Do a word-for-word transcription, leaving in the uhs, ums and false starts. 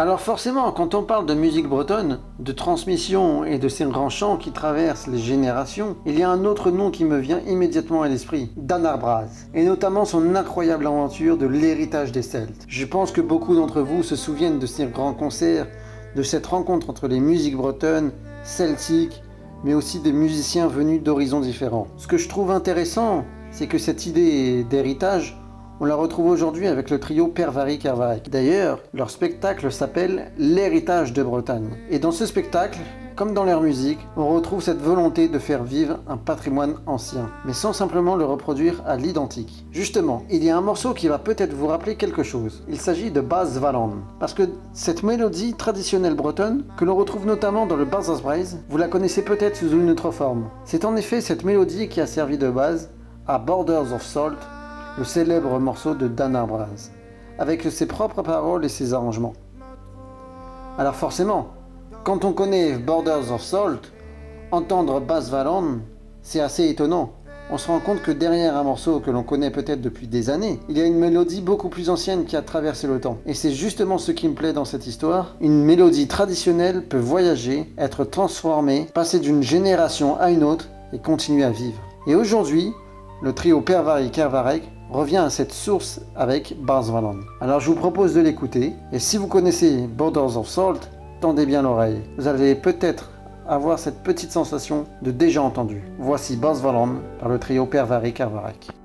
Alors forcément, quand on parle de musique bretonne, de transmission et de ces grands chants qui traversent les générations, il y a un autre nom qui me vient immédiatement à l'esprit, Danar Braz, et notamment son incroyable aventure de l'héritage des Celtes. Je pense que beaucoup d'entre vous se souviennent de ces grands concerts, de cette rencontre entre les musiques bretonnes, celtiques, mais aussi des musiciens venus d'horizons différents. Ce que je trouve intéressant, c'est que cette idée d'héritage, on la retrouve aujourd'hui avec le trio Pervari Kervarek. D'ailleurs, leur spectacle s'appelle L'héritage de Bretagne. Et dans ce spectacle, comme dans leur musique, on retrouve cette volonté de faire vivre un patrimoine ancien, mais sans simplement le reproduire à l'identique. Justement, il y a un morceau qui va peut-être vous rappeler quelque chose. Il s'agit de Baz Valan, parce que cette mélodie traditionnelle bretonne, que l'on retrouve notamment dans le Barzaz Braise, vous la connaissez peut-être sous une autre forme. C'est en effet cette mélodie qui a servi de base à Borders of Salt, le célèbre morceau de Danar Braz, avec ses propres paroles et ses arrangements. Alors forcément, quand on connaît Borders of Salt, entendre Baz Valan, c'est assez étonnant. On se rend compte que derrière un morceau que l'on connaît peut-être depuis des années, il y a une mélodie beaucoup plus ancienne qui a traversé le temps. Et c'est justement ce qui me plaît dans cette histoire. Une mélodie traditionnelle peut voyager, être transformée, passer d'une génération à une autre et continuer à vivre. Et aujourd'hui, le trio Pervari Kervarek revient à cette source avec Baz Valan. Alors je vous propose de l'écouter, et si vous connaissez Borders of Salt, tendez bien l'oreille. Vous allez peut-être avoir cette petite sensation de déjà entendu. Voici Baz Valan par le trio Pervari Kervarek.